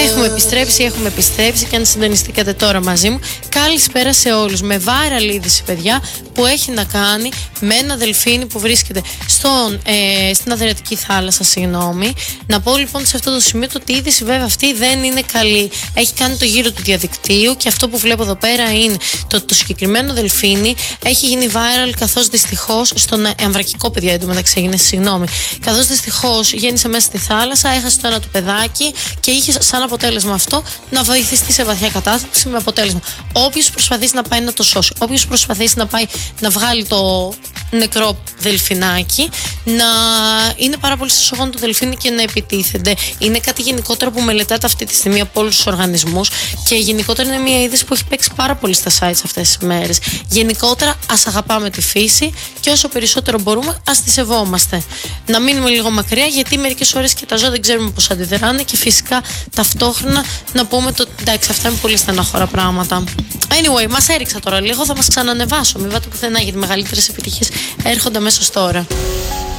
Έχουμε επιστρέψει και αν συντονιστήκατε τώρα μαζί μου, καλησπέρα σε όλους. Με viral είδηση, παιδιά, που έχει να κάνει με ένα δελφίνι που βρίσκεται στην Αδριατική θάλασσα, Να πω λοιπόν σε αυτό το σημείο ότι η είδηση βέβαια αυτή δεν είναι καλή. Έχει κάνει το γύρο του διαδικτύου και αυτό που βλέπω εδώ πέρα είναι το συγκεκριμένο δελφίνι έχει γίνει viral καθώς δυστυχώς στον αμβρακικό, παιδιά, εντωμεταξύ έγινε, καθώς δυστυχώς γέννησε μέσα στη θάλασσα, έχασε το ένα του παιδάκι και είχε σαν αποτέλεσμα αυτό να βοηθηθεί σε βαθιά κατάσταση, με αποτέλεσμα όποιος προσπαθήσει να πάει να το σώσει, όποιος προσπαθήσει να πάει να βγάλει το νεκρό δελφινάκι, να είναι πάρα πολύ στασογόνο το δελφίνι και να επιτίθενται. Είναι κάτι γενικότερα που μελετάται αυτή τη στιγμή από όλους τους οργανισμούς και γενικότερα είναι μια είδηση που έχει παίξει πάρα πολύ στα sites αυτές τις μέρες. Γενικότερα ας αγαπάμε τη φύση και όσο περισσότερο μπορούμε ας τη σεβόμαστε. Να μείνουμε λίγο μακριά, γιατί μερικές φορές και τα ζώα δεν ξέρουμε πώς αντιδράνε και φυσικά ταυτόχρονα να πούμε το εντάξει, αυτά είναι πολύ στεναχώρα πράγματα. Anyway, μας έριξα τώρα λίγο, θα μας ξανανεβάσω. Μην πάτε πουθενά γιατί μεγαλύτερες επιτυχίες έρχονται αμέσως τώρα.